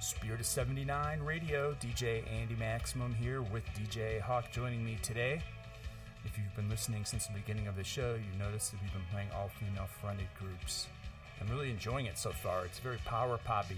Spirit of 79 Radio, DJ Andy Maximum here with DJ Hawk joining me today. If you've been listening since the beginning of the show, you noticed that we've been playing all female fronted groups. I'm really enjoying it so far. It's very power poppy.